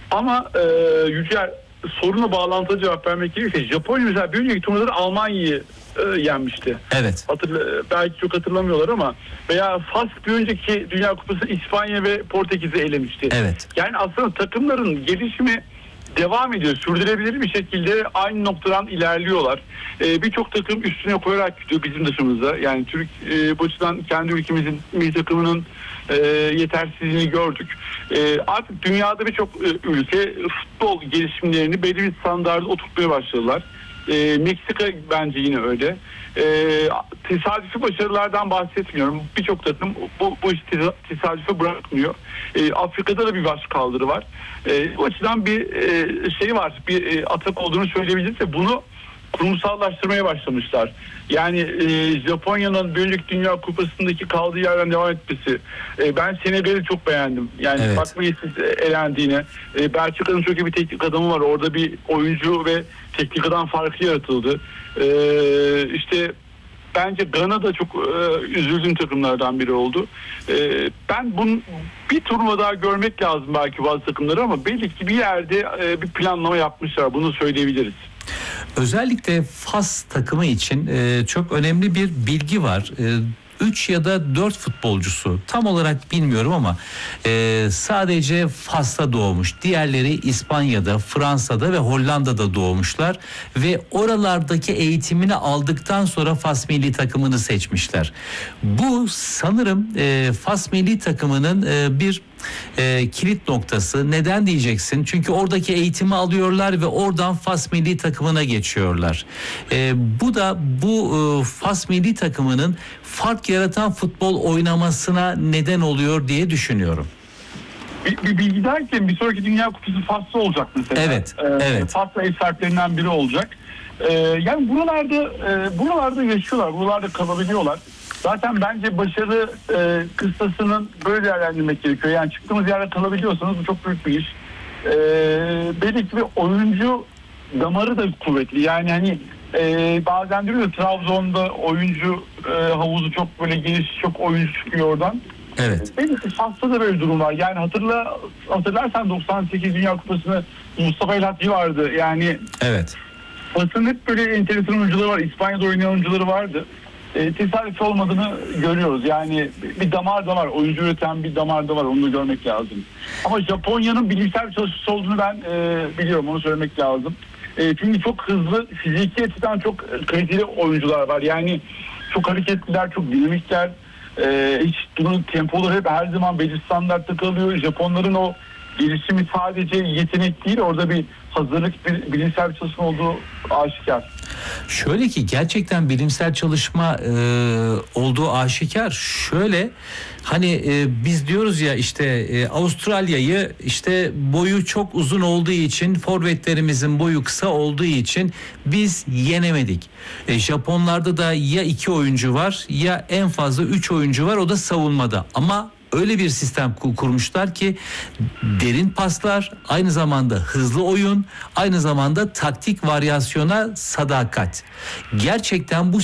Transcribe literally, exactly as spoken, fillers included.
Ama e, Yücel, soruna bağlantılı cevap vermek gerekirse Japonya mesela bir önceki turnuvada Almanya'yı e, yenmişti. Evet. Hatırla, belki çok hatırlamıyorlar ama veya Fas bir önceki Dünya Kupası İspanya ve Portekiz'i elemişti. Evet. Yani aslında takımların gelişimi devam ediyor. Sürdürülebilir bir şekilde aynı noktadan ilerliyorlar. Ee, Birçok takım üstüne koyarak gidiyor bizim dışımızda. Yani Türk e, bu açıdan kendi ülkemizin milli takımının e, yetersizliğini gördük. E, artık dünyada birçok e, ülke futbol gelişimlerini belli bir standarda oturtmaya başladılar. E, Meksika bence yine öyle. E, tesadüfi başarılardan bahsetmiyorum. Birçok takım bu, bu işi tesadüfe bırakmıyor. E, Afrika'da da bir başkaldırı var. E, bu açıdan bir e, şey var, bir e, atak olduğunu söyleyebiliriz ve bunu kurumsallaştırmaya başlamışlar. Yani e, Japonya'nın bir önceki Dünya Kupası'ndaki kaldığı yerden devam etmesi. E, ben Senegal'i çok beğendim. Yani evet. bakmayın siz elendiğine. E, Belçika'nın çok iyi bir teknik adamı var. Orada bir oyuncu ve teknik adam farkı yaratıldı. E, işte bence Gana da çok e, üzüldüğüm takımlardan biri oldu. E, ben bunu bir turnuva daha görmek lazım belki bazı takımları ama belli ki bir yerde e, bir planlama yapmışlar. Bunu söyleyebiliriz. Özellikle Fas takımı için e, çok önemli bir bilgi var. E, üç ya da dört futbolcusu tam olarak bilmiyorum ama e, sadece Fas'ta doğmuş. Diğerleri İspanya'da, Fransa'da ve Hollanda'da doğmuşlar ve oralardaki eğitimini aldıktan sonra Fas milli takımını seçmişler. Bu sanırım e, Fas milli takımının e, bir e, kilit noktası. Neden diyeceksin? Çünkü oradaki eğitimi alıyorlar ve oradan Fas milli takımına geçiyorlar. E, bu da bu e, Fas milli takımının fark yaratan futbol oynamasına neden oluyor diye düşünüyorum. Bir, bir bilgi derken bir sonraki Dünya Kupası Fas'ta olacak mesela. Evet, ee, evet. Fas'ta ev sahiplerinden biri olacak. Ee, yani buralarda e, buralarda yaşıyorlar, buralarda kalabiliyorlar. Zaten bence başarı e, kıstasının böyle değerlendirmek gerekiyor. Yani çıktığımız yerde kalabiliyorsanız bu çok büyük bir iş. Ee, belli ki bir oyuncu damarı da kuvvetli. Yani hani e, bazen diyor ya Trabzon'da oyuncu e, havuzu çok böyle geniş, çok oyuncu çıkıyor oradan. Evet. Benim Fas'ta da böyle durum var. Yani hatırla hatırlarsan doksan sekiz Dünya Kupası'nda Mustafa El Hatri vardı. Yani evet. Fas'ın hep böyle enteresan oyuncuları var. İspanya'da oynayan oyuncuları vardı. E, tesadüf olmadığını görüyoruz. Yani bir damar da var. Oyuncu üreten bir damar da var. Onu da görmek lazım. Ama Japonya'nın bilimsel bir çalışması olduğunu ben e, biliyorum. Onu söylemek lazım. E, çünkü çok hızlı, fiziki açıdan çok kaliteli oyuncular var. Yani çok hareketliler, çok dinamikler. Ee, hiç bunun tempoları hep her zaman belirli standartta kalıyor. Japonların o gelişimi sadece yetenek değil, orada bir hazırlık, bir bilimsel bir çalışma olduğu aşikar. Şöyle ki gerçekten bilimsel çalışma e, olduğu aşikar. Şöyle hani e, biz diyoruz ya işte e, Avustralya'yı işte boyu çok uzun olduğu için, forvetlerimizin boyu kısa olduğu için biz yenemedik. E, Japonlarda da ya iki oyuncu var ya en fazla üç oyuncu var, o da savunmada. Ama öyle bir sistem kurmuşlar ki derin paslar, aynı zamanda hızlı oyun, aynı zamanda taktik varyasyona sadakat. Gerçekten bu